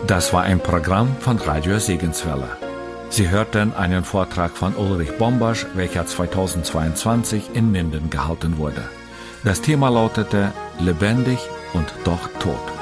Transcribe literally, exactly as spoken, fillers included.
Das war ein Programm von Radio Segenswelle. Sie hörten einen Vortrag von Ulrich Bombasch, welcher zweitausendzweiundzwanzig in Minden gehalten wurde. Das Thema lautete Lebendig und doch tot.